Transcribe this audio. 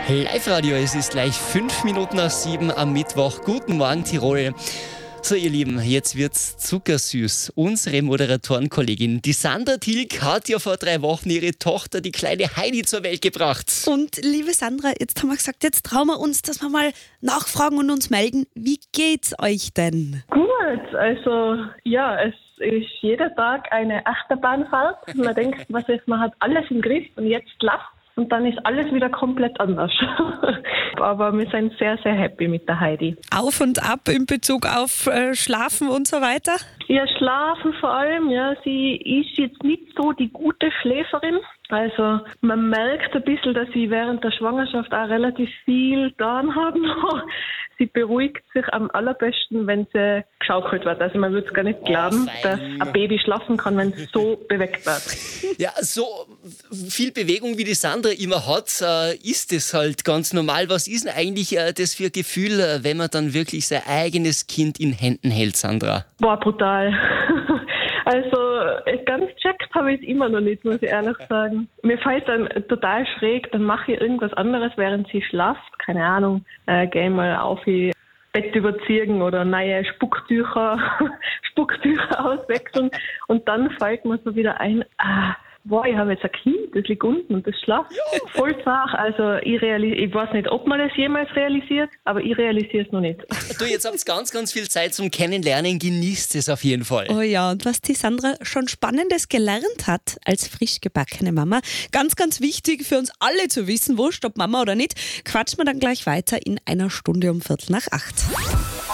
Live-Radio, es ist gleich 5 Minuten nach 7 am Mittwoch. Guten Morgen, Tirol. So, ihr Lieben, jetzt wird's zuckersüß. Unsere Moderatorenkollegin, die Sandra Tilg, hat ja vor 3 Wochen ihre Tochter, die kleine Heidi, zur Welt gebracht. Und liebe Sandra, jetzt haben wir gesagt, jetzt trauen wir uns, dass wir mal nachfragen und uns melden. Wie geht's euch denn? Gut, also ja, es ist jeder Tag eine Achterbahnfahrt. Man denkt, man hat alles im Griff und jetzt lasst und dann ist alles wieder komplett anders. Aber wir sind sehr, sehr happy mit der Heidi. Auf und ab in Bezug auf Schlafen und so weiter? Ja, schlafen vor allem, ja. Sie ist jetzt nicht so die gute Schläferin. Also man merkt ein bisschen, dass sie während der Schwangerschaft auch relativ viel getan haben. Sie beruhigt sich am allerbesten, wenn sie geschaukelt wird. Also man würde es gar nicht glauben, dass ein Baby schlafen kann, wenn es so bewegt wird. Ja, so viel Bewegung wie die Sandra immer hat, ist es halt ganz normal. Was ist denn eigentlich das für ein Gefühl, wenn man dann wirklich sein eigenes Kind in Händen hält, Sandra? Boah, brutal. Also ganz checkt habe ich es immer noch nicht, muss ich ehrlich sagen. Mir fällt dann total schräg, dann mache ich irgendwas anderes, während sie schlaft. Keine Ahnung, gehe mal auf ihr Bett überziehen oder neue Spucktücher auswechseln. Und dann fällt mir so wieder ein, boah, ich habe jetzt ein Kind, das liegt unten und das schlaft voll zart. Also ich weiß nicht, ob man das jemals realisiert, aber ich realisiere es noch nicht. Du, jetzt habt ihr ganz, ganz viel Zeit zum Kennenlernen, genießt es auf jeden Fall. Oh ja, und was die Sandra schon Spannendes gelernt hat als frisch gebackene Mama, ganz, ganz wichtig für uns alle zu wissen, wurscht ob Mama oder nicht, quatschen wir dann gleich weiter in einer Stunde um 7:45.